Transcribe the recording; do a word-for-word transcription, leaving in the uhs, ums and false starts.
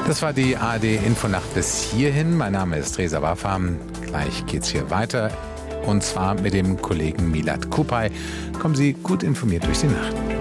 Das war die A R D-Infonacht bis hierhin. Mein Name ist Reza Wafam. Gleich geht's hier weiter. Und zwar mit dem Kollegen Milad Kupay. Kommen Sie gut informiert durch die Nacht.